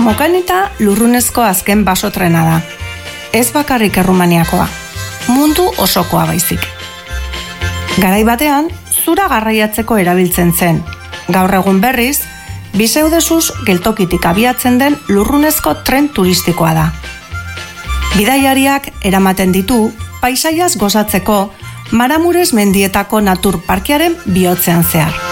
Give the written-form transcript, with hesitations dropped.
Mokanita lurrunezko azken basotrena da. Ez bakarrik Errumaniakoa, mundu osokoa baizik. Garai batean, zura garraiatzeko erabiltzen zen. Gaur egun berriz, Biseudesuz geltokitik abiatzen den lurrunezko tren turistikoa da. Bidaiariak eramaten ditu, paisaiaz gozatzeko, Maramures mendietako natur parkearen bihotzean zehar.